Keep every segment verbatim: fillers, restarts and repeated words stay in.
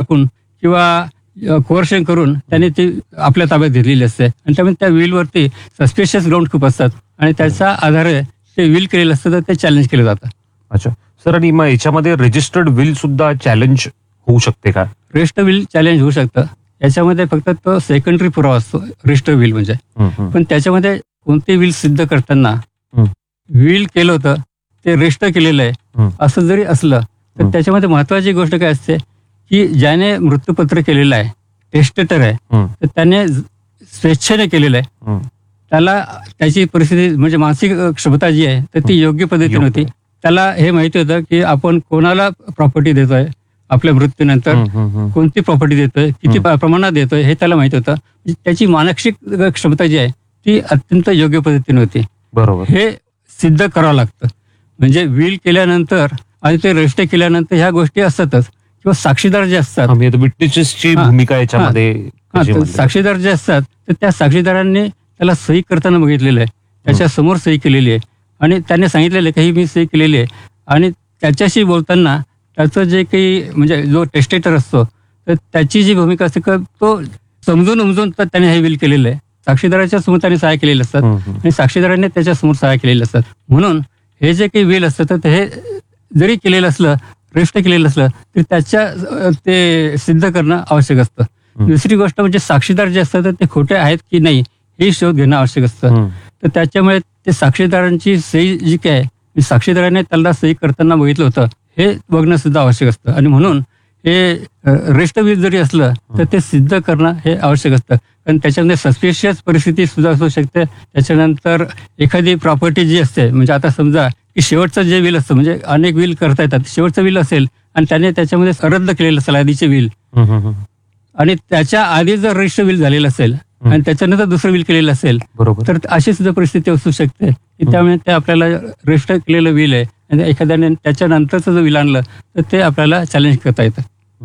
टाकून किंवा कोअर्शन करून त्याने ती आपल्या ताब्यात घेतलेली असते आणि त्यामुळे त्या विलवरती सस्पिशियस ग्राउंड खूप असतात आणि त्याच्या आधारे ते विल केलेलं असतं तर ते चॅलेंज केलं जातं. अच्छा सर, आणि मग याच्यामध्ये रजिस्टर्ड विल सुद्धा चॅलेंज होऊ शकते का? रजिस्टर विल चॅलेंज होऊ शकतं. याच्यामध्ये फक्त तो सेकंडरी पुरावा असतो रजिस्टर विल म्हणजे. पण त्याच्यामध्ये कोणते विल सिद्ध करताना विल केलं होतं ते रजिस्टर केलेलं आहे असं जरी असलं तर त्याच्यामध्ये महत्वाची गोष्ट काय असते की ज्याने मृत्यूपत्र केलेलं आहे, टेस्टेटर आहे, तर त्याने स्वेच्छेने केलेलं आहे, त्याला त्याची परिस्थिती म्हणजे मानसिक क्षमता जी आहे तर ती योग्य पद्धतीने होती. त्याला हे माहिती होतं की आपण कोणाला प्रॉपर्टी देतोय, आपल्या मृत्यूनंतर कोणती प्रॉपर्टी देतोय, किती प्रमाणात देतोय हे त्याला माहिती होतं. त्याची मानसिक क्षमता जी आहे ती अत्यंत योग्य पद्धतीने होती. बरोबर. हे सिद्ध करावं लागतं. म्हणजे विल केल्यानंतर आणि ते रजिस्टर केल्यानंतर ह्या गोष्टी असतातच. किंवा साक्षीदार जे असतात, विटनेसेसची भूमिका याच्यामध्ये, साक्षीदार जे असतात तर त्या साक्षीदारांनी त्याला सही करताना बघितलेलं आहे, त्याच्या समोर सही केलेली आहे आणि त्याने सांगितलेलं आहे की मी सही केलेली आहे आणि त्याच्याशी बोलताना त्याचं जे काही म्हणजे जो टेस्टेटर असतो तर त्याची जी भूमिका असते तो समजून उमजून तर त्याने हे विल केलेलं आहे. साक्षीदाराच्या समोर त्याने सहाय्य केलेले असतात आणि साक्षीदारांनी त्याच्या समोर सहाय्य केलेले असतात. म्हणून हे जे काही विल असतं तर हे जरी केलेलं असलं, रजिस्टर केलेलं असलं तरी त्याच्या ते सिद्ध करणं आवश्यक असतं. दुसरी गोष्ट म्हणजे साक्षीदार जे असतात ते खोटे आहेत की नाही हे शोध घेणं आवश्यक असतं. तर त्याच्यामुळे ते साक्षीदारांची सही जी काय आहे, साक्षीदाराने त्याला सही करताना बघितलं होतं हे बघणं सुद्धा आवश्यक असतं. आणि म्हणून हे रजिस्टर विल जरी असलं तर ते सिद्ध करणं हे आवश्यक असतं. कारण त्याच्यामध्ये सस्पिशियस परिस्थिती सुद्धा असू शकते. त्याच्यानंतर एखादी प्रॉपर्टी जी असते म्हणजे आता समजा की शेवटचं जे विल असतं म्हणजे अनेक विल करता येतात, शेवटचं विल असेल आणि त्याने त्याच्यामध्ये रद्द केलेलं असेल आधीचे विल आणि त्याच्या आधी जर रजिस्टर विल झालेलं असेल आणि त्याच्यानंतर दुसरं विल केलेलं असेल तर अशी सुद्धा परिस्थिती असू शकते की त्यामुळे ते आपल्याला रजिस्टर केलेलं विल आहे आणि एखाद्याने त्याच्यानंतरचं जर विल आणलं तर ते आपल्याला चॅलेंज करता येतं.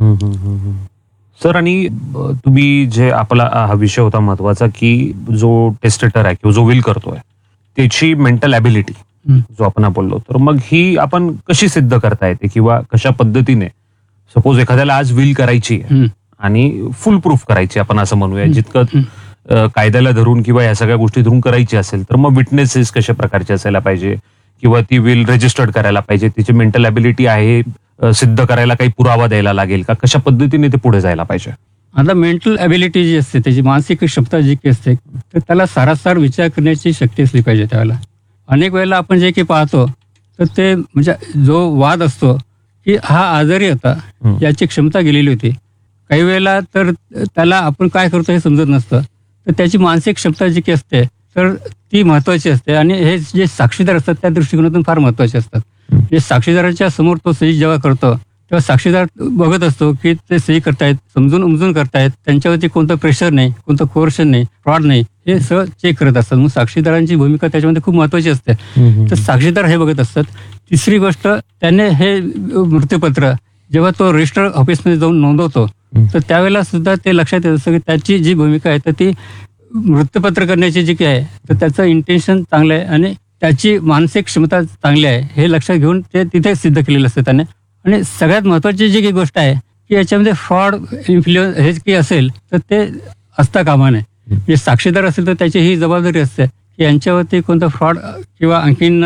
सर, आणि तुम्ही जे आपला हा विषय होता महत्वाचा की जो टेस्टेटर आहे किंवा जो विल करतोय त्याची मेंटल ॲबिलिटी जो आपण बोललो, तर मग ही आपण कशी सिद्ध करता येते किंवा कशा पद्धतीने, सपोज एखाद्याला आज विल करायची आहे आणि फुल प्रूफ करायची आपण असं म्हणूया, जितकं कायद्याला धरून किंवा या सगळ्या गोष्टी धरून करायची असेल तर मग विटनेसेस कशा प्रकारचे असायला पाहिजे किंवा ती विल रजिस्टर्ड करायला पाहिजे, तिची मेंटल ॲबिलिटी आहे सिद्ध करायला काही पुरावा द्यायला लागेल का, कशा पद्धतीने ते पुढे जायला पाहिजे? आता मेंटल ॲबिलिटी जी असते त्याची मानसिक क्षमता जी काही असते तर त्याला सारासार विचार करण्याची शक्ती असली पाहिजे. त्यावेळेला अनेक वेळेला आपण जे काही पाहतो तर ते म्हणजे जो वाद असतो की हा आजारी होता, याची क्षमता गेलेली होती, काही वेळेला तर त्याला आपण काय करतो हे समजत नसतं, तर त्याची मानसिक क्षमता जी काही असते तर ती महत्वाची असते आणि हे जे साक्षीदार असतात त्या दृष्टिकोनातून फार महत्वाचे असतात. जे साक्षीदाराच्या समोर तो सही जेव्हा करतो तेव्हा साक्षीदार बघत असतो की ते सही करतायत, समजून उमजून करतायत, त्यांच्यावरती कोणतं प्रेशर नाही, कोणतं कोर्शन नाही, फ्रॉड नाही, हे सगळं चेक करत असतात. मग साक्षीदारांची भूमिका त्याच्यामध्ये खूप महत्वाची असते. तर साक्षीदार हे बघत असतात. तिसरी गोष्ट, त्याने हे मृत्यूपत्र जेव्हा तो रजिस्टर ऑफिसमध्ये जाऊन नोंदवतो तर त्यावेळेला सुद्धा ते लक्षात येत असतं की त्याची जी भूमिका आहे तर ती मृत्यूपत्र करण्याची जी काय आहे तर त्याचं इंटेन्शन चांगलं आहे आणि त्याची मानसिक क्षमता चांगली आहे हे लक्षात घेऊन ते तिथे सिद्ध केलेलं असतं त्याने. आणि सगळ्यात महत्वाची जी काही गोष्ट आहे की याच्यामध्ये फ्रॉड इन्फ्लुएन्स हे काही असेल तर ते असता कामा नये. म्हणजे साक्षीदार असेल तर त्याची ही जबाबदारी असते की यांच्यावरती कोणतं फ्रॉड किंवा आणखीन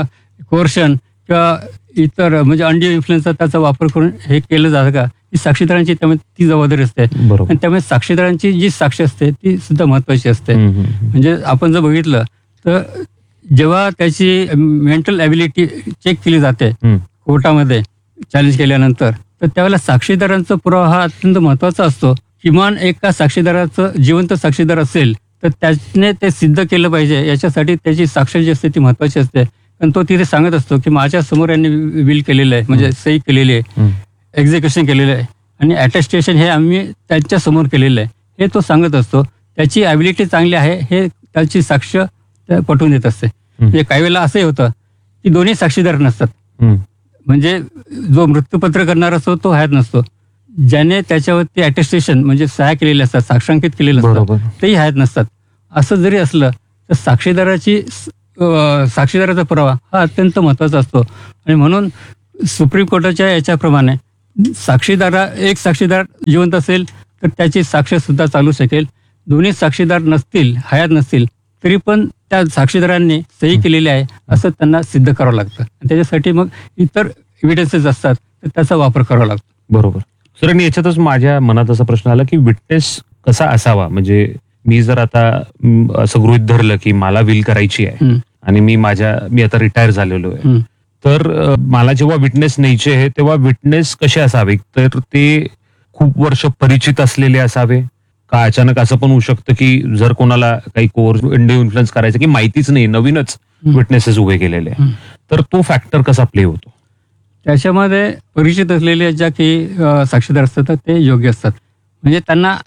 कोर्शन किंवा इतर म्हणजे अंडी इन्फ्लुएन्सचा त्याचा वापर करून हे केलं जातं का, ही साक्षीदारांची त्यामुळे ती जबाबदारी असते. आणि त्यामुळे साक्षीदारांची जी साक्ष असते ती सुद्धा महत्वाची असते. म्हणजे आपण जर बघितलं तर जेव्हा त्याची मेंटल ॲबिलिटी चेक केली जाते कोर्टामध्ये चॅलेंज केल्यानंतर तर त्यावेळेला साक्षीदारांचा पुरावा हा अत्यंत महत्वाचा असतो. किमान एका साक्षीदाराचं जिवंत साक्षीदार असेल तर त्याने ते सिद्ध केलं पाहिजे, याच्यासाठी त्याची साक्ष जी असते ती महत्वाची असते. कारण तो तिथे सांगत असतो की माझ्या समोर यांनी विल केलेलं आहे, म्हणजे सही केलेली आहे, एक्झिक्युशन केलेलं आहे आणि अटेस्टेशन हे आम्ही त्यांच्या समोर केलेलं आहे हे तो सांगत असतो. त्याची ॲबिलिटी चांगली आहे हे त्याची साक्ष पटवून देत असते. म्हणजे काही वेळेला असंही होतं की दोन्ही साक्षीदार नसतात, म्हणजे जो मृत्यूपत्र करणारा असतो तो ह्यात नसतो, ज्याने त्याच्यावरती अटेस्टेशन म्हणजे सह्या केलेले असतात, साक्षांकित केलेले असतात तेही ह्यात नसतात. असं जरी असलं तर साक्षीदाराची साक्षीदाराचा पुरावा हा अत्यंत महत्वाचा असतो. आणि म्हणून सुप्रीम कोर्टाच्या याच्याप्रमाणे साक्षीदारा एक साक्षीदार जिवंत असेल तर त्याची साक्ष सुद्धा चालू शकेल. दोन्ही साक्षीदार नसतील, हयात नसतील, तरी पण त्या साक्षीदारांनी सही केलेली आहे असं त्यांना सिद्ध करावं लागतं. त्याच्यासाठी मग इतर एव्हिडन्सेस असतात तर त्याचा वापर करावा लागतो. बरोबर सर. आणि याच्यातच माझ्या मनात असा प्रश्न आला की विटनेस कसा असावा. म्हणजे मी जर आता म, असं गृहीत धरलं की मला विल करायची आहे हम्म, आणि मी माझ्या मी आता रिटायर झालेलो आहे, हम्म. तर अ, मला जेव्हा विटनेस न्यायचे आहे तेव्हा विटनेस कसे असावे. तर ते खूप वर्ष परिचित असलेले असावे का अचानक असं पण होऊ शकतं की जर कोणाला काही कोर्स इंडिया इन्फ्लुएन्स करायचं की माहितीच नाही, नवीनच हम्म. विटनेसेस उभे केलेले आहे, हम्म. तर तो फॅक्टर कसा प्ले होतो. त्याच्यामध्ये परिचित असलेले ज्या काही अ, साक्षीदार असतात तर ते योग्य असतात. म्हणजे त्यांना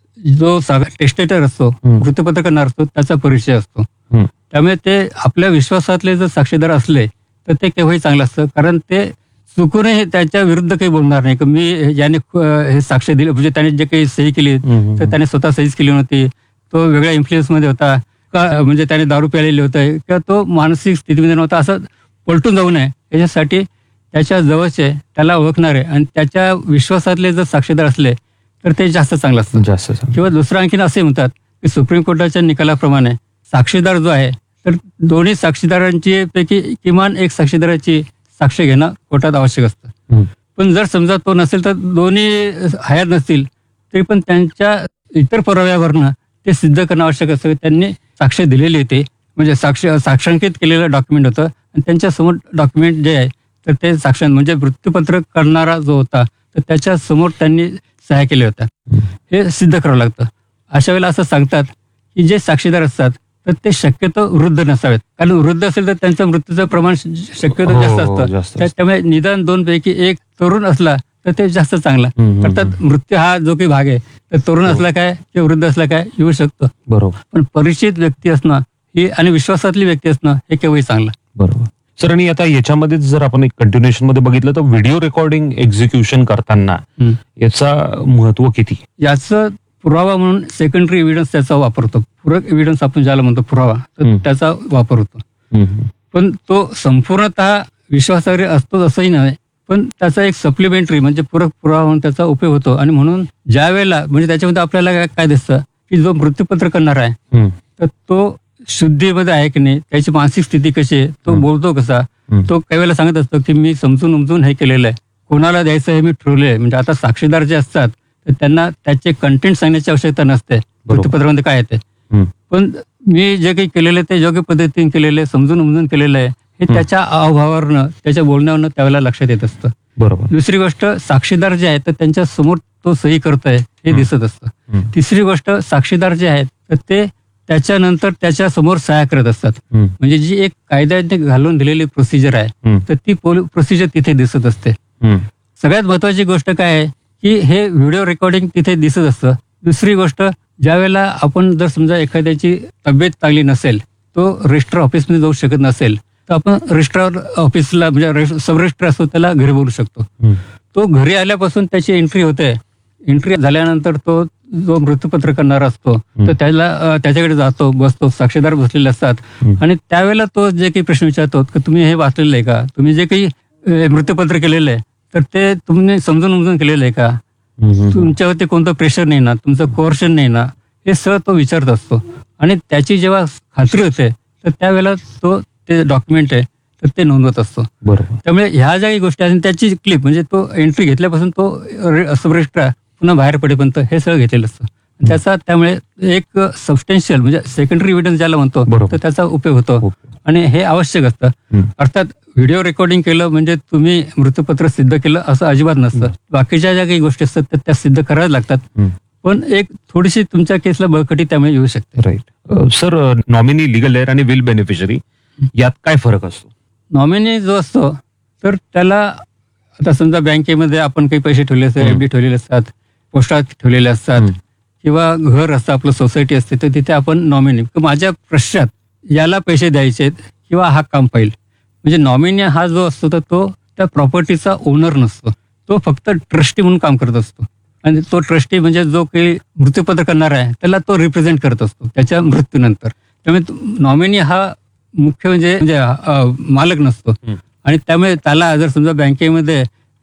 जो टेस्टेटर असतो, हम्म. वृत्तपत्र करणार असतो, त्याचा परिचय असतो. हम्म. त्यामुळे ते आपल्या विश्वासातले जर साक्षीदार असले तर ते केव्हाही चांगलं असतं. कारण ते चुकूनही त्याच्या विरुद्ध काही बोलणार नाही की मी याने अ, हे साक्ष दिले, म्हणजे त्याने जे काही सही केली हम्म. तर त्याने स्वतः सहीच केली नव्हती, तो वेगळ्या इन्फ्लुएन्समध्ये होता का, म्हणजे त्याने दारू प्यालेले होतं किंवा तो मानसिक स्थितीमध्ये नव्हता, असं पलटून जाऊ नये याच्यासाठी त्याच्या जवळचे, त्याला ओळखणारे आणि त्याच्या विश्वासातले जर साक्षीदार असले तर ते जास्त चांगलं असतं. जास्त चांगलं. किंवा दुसरं आणखीन असे म्हणतात की सुप्रीम कोर्टाच्या निकालाप्रमाणे साक्षीदार जो आहे तर दोन्ही साक्षीदारांची पैकी किमान एक साक्षीदाराची साक्ष घेणं कोर्टात आवश्यक असतं. हम्म. पण जर समजा तो नसेल तर दोन्ही हयात नसतील तरी पण त्यांच्या इतर पुराव्यावरनं ते सिद्ध करणं आवश्यक असतं. त्यांनी साक्ष दिलेली होती, म्हणजे साक्ष साक्षांकित केलेलं डॉक्युमेंट होतं आणि त्यांच्या समोर डॉक्युमेंट जे आहे तर ते साक्षांत म्हणजे वृत्तपत्र करणारा जो होता तर त्याच्या समोर त्यांनी सह्या केल्या होत्या, हे सिद्ध करावं लागतं. अशा वेळेला असं सांगतात की जे साक्षीदार असतात तर ते शक्यतो वृद्ध नसावेत, कारण वृद्ध असेल तर त्यांचं मृत्यूचं प्रमाण शक्यतो हो, जास्त हो, असतं. जास्त त्या- त्यामुळे निदान दोन पैकी एक तरुण असला तर ते जास्त चांगला. हम्म, हम्म, अर्थात मृत्यू हा जो काही भाग आहे तर तरुण असला काय किंवा वृद्ध असला काय येऊ शकतो, बरोबर पण परिचित व्यक्ती असणं ही आणि विश्वासातली व्यक्ती असणं हे केव्हाही चांगलं. बरोबर सर. आणि आता याच्यामध्ये जर आपण एक कंटिन्युएशन मध्ये बघितलं तर व्हिडिओ रेकॉर्डिंग एक्झिक्युशन करताना हम्म. याचा महत्व किती. याचं पुरावा म्हणून सेकंडरी एव्हिडन्स त्याचा वापरतो. पूरक एव्हिडन्स आपण ज्याला म्हणतो पुरावा, तर हम्म. त्याचा वापर होतो. हम्म. पण तो संपूर्णतः विश्वासार्ह असतोच असंही नाही, पण त्याचा एक सप्लिमेंटरी म्हणजे पूरक पुरावा म्हणून त्याचा उपयोग होतो. आणि म्हणून ज्या वेळेला म्हणजे त्याच्यामध्ये आपल्याला काय- काय दिसतं की जो मृत्यूपत्र करणार आहे हम्म. तर तो शुद्धीमध्ये आहे की नाही, त्याची मानसिक स्थिती कशी आहे, तो हम्म. बोलतो कसा, हम्म. तो काही वेळेला सांगत असतो की मी समजून उमजून हे केलेलं आहे, कोणाला द्यायचं हे मी ठरवलं आहे. म्हणजे आता साक्षीदार जे असतात तर त्यांना त्याचे कंटेंट सांगण्याची आवश्यकता नसते, वृत्तपत्रामध्ये काय येते, हम्म. पण मी जे काही केलेलं आहे ते योग्य पद्धतीने केलेलं आहे, समजून उमजून केलेलं आहे, हे हम्म. त्याच्या अभावावरनं त्याच्या बोलण्यावरनं त्यावेळेला लक्षात येत असतं. बरोबर. दुसरी गोष्ट, साक्षीदार जे आहेत तर त्यांच्या समोर तो सही करतोय हे हम्म. दिसत असतं. हम्म. तिसरी गोष्ट, साक्षीदार जे आहेत तर ते त्याच्यानंतर त्याच्या समोर सह्या करत असतात. हम्म. म्हणजे जी एक कायद्याने घालून दिलेली प्रोसिजर आहे हम्म. तर ती प्रोसिजर तिथे दिसत असते. हम्म. सगळ्यात महत्वाची गोष्ट काय आहे की हे व्हिडिओ रेकॉर्डिंग तिथे दिसत असतं. दुसरी गोष्ट, ज्या वेळेला आपण जर समजा एखाद्याची तब्येत चांगली नसेल, तो रजिस्टर ऑफिसमध्ये जाऊ शकत नसेल, तर आपण रजिस्ट्रार ऑफिसला म्हणजे सब रजिस्ट्रार असतो त्याला घरी बोलू शकतो. हम्म. तो घरी आल्यापासून त्याची एंट्री होते. एंट्री झाल्यानंतर तो जो मृत्यूपत्र करणारा असतो तर त्याला अ, त्याच्याकडे जातो, बसतो, साक्षीदार बसलेले असतात हम्म. आणि त्यावेळेला तो जे काही प्रश्न विचारतो की तुम्ही हे वाचलेलं आहे का, तुम्ही जे काही अ, मृत्यूपत्र केलेलं आहे तर ते तुम्ही समजून उमजून केलेलं आहे का, हम्म. तुमच्यावरती कोणतं प्रेशर नाही ना, तुमचं कोर्शन नाही ना, हे सगळं तो विचारत असतो. आणि त्याची जेव्हा खात्री होते तर त्यावेळेला तो ते डॉक्युमेंट आहे तर ते नोंदवत असतो. बरोबर. त्यामुळे ह्या ज्या काही गोष्टी आहेत त्याची क्लिप म्हणजे तो एंट्री घेतल्यापासून तो सब रजिस्ट्रार पुन्हा बाहेर पडेपर्यंत हे सगळं घेतलेलं असतं. त्याचा त्यामुळे एक सबस्टेन्शियल म्हणजे सेकंडरी एव्हिडन्स ज्याला म्हणतो बरोबर. तर त्याचा उपयोग होतो ओके. आणि हे आवश्यक असतं. हम्म. अर्थात व्हिडिओ रेकॉर्डिंग केलं म्हणजे तुम्ही मृत्यूपत्र सिद्ध केलं असं अजिबात नसतं. बाकीच्या ज्या काही गोष्टी असतात तर त्या सिद्ध कराव्याच लागतात. हम्म. पण एक थोडीशी तुमच्या केसला बळकटी त्यामुळे येऊ शकते. Right. Sir, nominee, legal hair आणि विल बेनिफिशरी यात काय फरक असतो. नॉमिनी जो असतो तर त्याला आता समजा बँकेमध्ये आपण काही पैसे ठेवले असतात, हम्म. एफडी ठेवलेले असतात, पोस्टात ठेवलेले असतात हम्म. किंवा घर असतं, आपलं सोसायटी असते, तर तिथे आपण नॉमिनी माझ्या प्रश्नात याला पैसे द्यायचे किंवा हा काम पाहिजे. म्हणजे नॉमिनी हा जो असतो तर तो त्या प्रॉपर्टीचा ओनर नसतो, तो फक्त ट्रस्टी म्हणून काम करत असतो. आणि तो ट्रस्टी म्हणजे जो काही मृत्यूपत्र करणार आहे त्याला तो रिप्रेझेंट करत असतो त्याच्या मृत्यूनंतर. त्यामुळे नॉमिनी हा मुख्य म्हणजे म्हणजे अ, मालक नसतो. हम्म. आणि त्यामुळे त्याला जर समजा बँकेमध्ये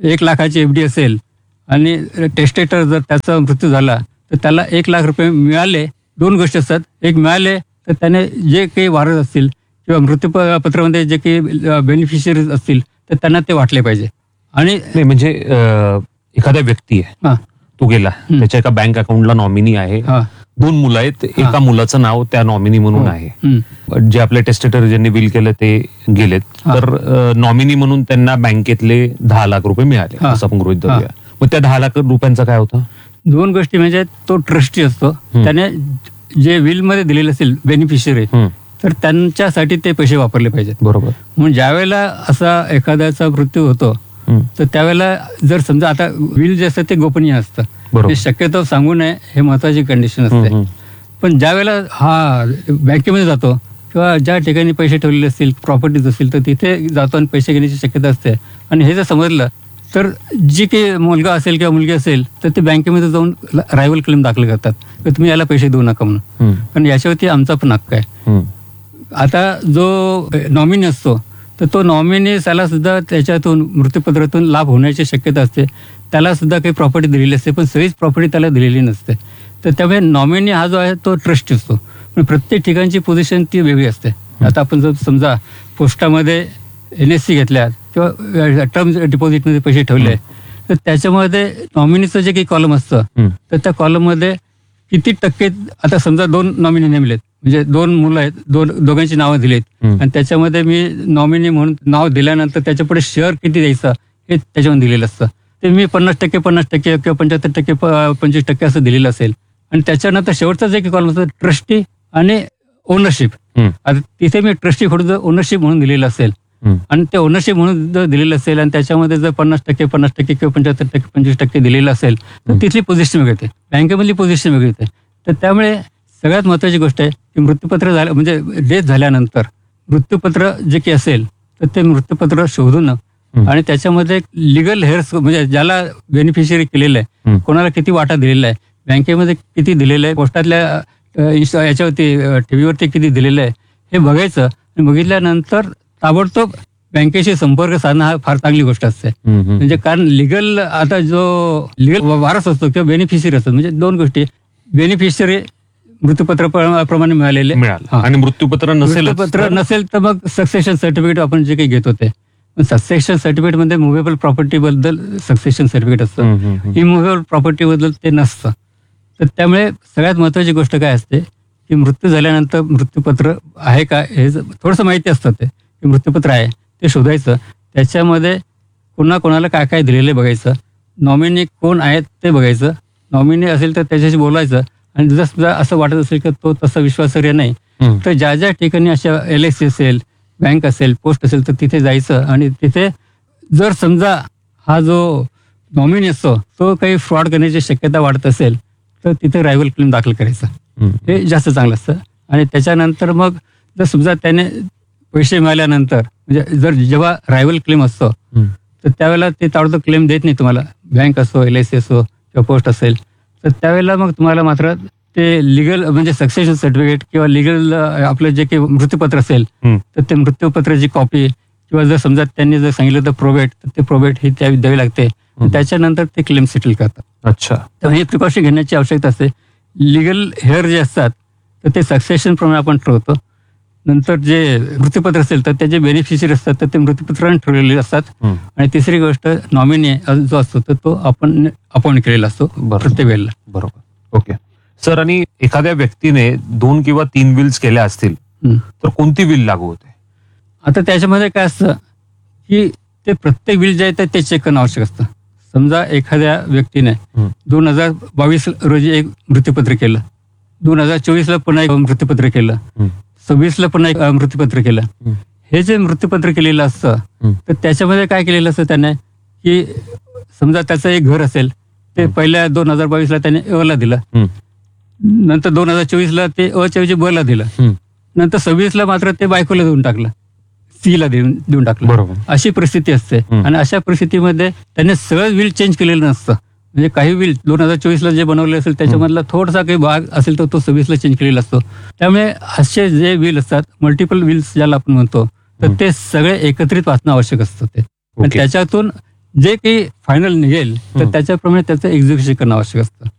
एक लाखाची एफ डी असेल आणि टेस्टेटर जर त्याचा मृत्यू झाला तर त्याला एक लाख रुपये मिळाले. दोन गोष्टी असतात, एक मिळाले तर त्याने जे काही वारस असतील किंवा मृत्यूपत्रामध्ये जे काही बेनिफिशियरीज असतील तर त्यांना ते वाटले पाहिजे. आणि नाही म्हणजे अं, एखाद्या व्यक्ती आहे, हा तो गेला, त्याच्या एका बँक अकाउंटला नॉमिनी आहे, हा दोन मुलं आहेत, एका मुलाचं नाव त्या नॉमिनी म्हणून आहे, हम्म, जे आपले टेस्टेटर ज्यांनी बिल केलं ते गेलेत, हा. तर नॉमिनी म्हणून त्यांना बँकेतले दहा लाख रुपये मिळाले हा. असं आपण गृहीत धरूया. हा. मग त्या दहा लाख रुपयांचा काय होतं? दोन गोष्टी म्हणजे तो ट्रस्टी असतो, त्याने जे विल मध्ये दिलेले असेल बेनिफिशियरी हम्म, तर त्यांच्यासाठी ते पैसे वापरले पाहिजेत. बरोबर. म्हणून ज्या वेळेला असा एखाद्याचा मृत्यू होतो हम्म, तर त्यावेळेला जर समजा आता विल जे असतं ते गोपनीय असतं, बरोबर. हे शक्यतो सांगू नये हे महत्वाची कंडिशन हम्म, असते. हम्म, पण ज्या वेळेला हा बँकेमध्ये जातो किंवा ज्या ठिकाणी पैसे ठेवलेले असतील, प्रॉपर्टीज असतील, तर तिथे जातो आणि पैसे घेण्याची शक्यता असते. आणि हे जर समजलं तर जी काही मुलगा असेल किंवा मुलगी असेल तर ते बँकेमध्ये जाऊन रायव्हल क्लेम दाखल करतात की तुम्ही याला पैसे देऊ नका म्हणून, हम्म, कारण याच्यावरती आमचा पण हक्क आहे. हम्म, आता जो नॉमिनी असतो तर तो नॉमिनी त्याला सुद्धा त्याच्यातून मृत्यूपत्रातून लाभ होण्याची शक्यता असते. त्याला सुद्धा काही प्रॉपर्टी दिलेली असते पण सगळीच प्रॉपर्टी त्याला दिलेली नसते. तर त्यामुळे नॉमिनी हा जो आहे तो ट्रस्ट असतो, पण प्रत्येक ठिकाणची पोझिशन ती वेगळी असते. आता आपण जर समजा पोस्टामध्ये एन एस सी घेतल्या किंवा टर्म डिपॉझिटमध्ये पैसे ठेवले तर त्याच्यामध्ये नॉमिनीचं जे काही कॉलम असतं हम्म, तर त्या कॉलममध्ये किती टक्के, आता समजा दोन नॉमिनी नेमलेत म्हणजे दोन मुलं आहेत, दोन दोघांची नावं दिलीत हम्म. आणि त्याच्यामध्ये मी नॉमिनी म्हणून नाव दिल्यानंतर त्याच्यापुढे शेअर किती द्यायचं हे त्याच्यामध्ये दिलेलं असतं. ते मी पन्नास टक्के पन्नास टक्के किंवा पंच्याहत्तर टक्के पंचवीस टक्के असं दिलेलं असेल. आणि त्याच्यानंतर शेवटचा जे काही कॉलम असतं ट्रस्टी आणि ओनरशिप, हम्म, आता तिथे मी ट्रस्टी खोडून जर ओनरशिप म्हणून दिलेलं असेल हम्म, आणि ते ओनरशिप म्हणून जर दिलेलं असेल आणि त्याच्यामध्ये जर पन्नास टक्के पन्नास टक्के किंवा पंच्याहत्तर टक्के पंचवीस टक्के दिलेलं असेल तर तिथली पोझिशन वेगळी येते, बँकेमधली पोझिशन वेगळी येते. तर त्यामुळे सगळ्यात महत्त्वाची गोष्ट आहे की मृत्यूपत्र झालं म्हणजे डेथ झाल्यानंतर मृत्यूपत्र जे काही असेल तर ते मृत्यूपत्र शोधून आणि त्याच्यामध्ये लिगल हेअर्स म्हणजे ज्याला बेनिफिशियरी केलेलं आहे, हम्म. कोणाला किती वाटा दिलेला आहे, बँकेमध्ये किती दिलेलं आहे, पोस्टातल्या अ, इंस्टा- याच्यावरती टीव्हीवरती किती दिलेलं आहे हे बघायचं. आणि बघितल्यानंतर ताबडतोब बँकेशी संपर्क साधणं हा फार चांगली गोष्ट असते. हम्म, हम्म. म्हणजे कारण लिगल आता जो लिगल वारस असतो किंवा बेनिफिशियरी असतो म्हणजे दोन गोष्टी, बेनिफिशियरी मृत्यूपत्र प्र- प्रमाणे मिळालेले मिळालं हा. आणि मृत्यूपत्र नसेल मृत्यूपत्र नसेल तर मग सक्सेशन सर्टिफिकेट आपण जे काही घेत होते, सक्सेशन सर्टिफिकेट मध्ये मुव्हेबल प्रॉपर्टी बद्दल सक्सेशन सर्टिफिकेट असतं, इमुव्हेबल प्रॉपर्टी बद्दल ते नसतं. तर त्यामुळे सगळ्यात महत्वाची गोष्ट काय असते की मृत्यू झाल्यानंतर मृत्यूपत्र आहे का हे ज- थोडंसं माहिती असतं ते की मृत्यूपत्र आहे ते शोधायचं, त्याच्यामध्ये कोणा कोणाला काय काय दिलेलं बघायचं, नॉमिनी कोण आहेत ते बघायचं, नॉमिनी असेल तर त्याच्याशी बोलायचं. आणि जर समजा असं वाटत असेल की तो तसा विश्वासार्ह नाही तर ज्या ज्या ठिकाणी अशा एल आय सी असेल, बँक असेल, पोस्ट असेल तर तिथे जायचं आणि तिथे जर समजा हा जो नॉमिनी असतो तो काही फ्रॉड करण्याची शक्यता वाढत असेल तर तिथे रायव्हल क्लेम दाखल करायचं, हे जास्त चांगलं असतं. आणि त्याच्यानंतर मग जर समजा त्याने पैसे मिळाल्यानंतर म्हणजे जर जेव्हा रायव्हल क्लेम असतो तर त्यावेळेला ते ताबडतोब क्लेम देत नाही तुम्हाला, बँक असो, एल आय सी असो किंवा पोस्ट असेल, तर त्यावेळेला मग तुम्हाला मात्र ते लिगल म्हणजे सक्सेशन सर्टिफिकेट किंवा लिगल आपलं जे काही मृत्यूपत्र असेल तर ते मृत्यूपत्राची कॉपी किंवा जर समजा त्यांनी जर सांगितलं तर प्रोबेट तर ते प्रोबेट ही त्या द्यावी लागते. त्याच्यानंतर ते क्लेम सेटल करतात. अच्छा. तर हे प्रिकॉशन घेण्याची आवश्यकता असते. लिगल हेअर जे असतात तर ते सक्सेशन प्रमाणे आपण ठरवतो. नंतर जे मृत्यूपत्र असेल तर त्याचे बेनिफिशियरी असतात तर ते मृत्यूपत्राने ठरवलेले असतात. आणि तिसरी गोष्ट नॉमिनी जो असतो तर तो आपण अपॉइंट केलेला असतो प्रत्येक वेळेला. बरोबर. Okay sir. आणि एखाद्या व्यक्तीने दोन किंवा तीन विल्स केल्या असतील तर कोणती विल लागू होते? आता त्याच्यामध्ये काय असतं की ते प्रत्येक विल जे आहे ते चेक करणं आवश्यक असतं. समजा एखाद्या व्यक्तीने दोन हजार बावीस रोजी एक मृत्यूपत्र केलं, दोन हजार चोवीस ला पुन्हा एक मृत्यूपत्र केलं, सव्वीस ला पुन्हा एक मृत्यूपत्र केलं. हे जे मृत्यूपत्र केलेलं असतं तर त्याच्यामध्ये काय केलेलं असतं त्याने की समजा त्याचं एक घर असेल ते पहिल्या दोन हजार बावीस ला त्याने अ ला दिलं, नंतर दोन हजार चोवीस ला ते अ च्या ऐवजी ब ला दिलं, नंतर सव्वीस ला मात्र ते बायकोला देऊन टाकलं, सी ला देऊन देऊन टाकलं. बरोबर. अशी परिस्थिती असते. आणि अशा परिस्थितीमध्ये त्याने सगळं विल चेंज केलेलं नसतं. म्हणजे काही विल दोन हजार चोवीस ला जे बनवले असेल त्याच्यामधला थोडासा काही भाग असेल तर तो सव्वीस ला चेंज केलेला असतो. त्यामुळे असे जे विल असतात मल्टिपल विल्स ज्याला आपण म्हणतो तर ते सगळे एकत्रित वाचणं आवश्यक असतं. ते आणि त्याच्यातून जे काही फायनल निघेल तर हं. त्याच्याप्रमाणे त्याचं एक्झिक्युशन करणं आवश्यक असतं.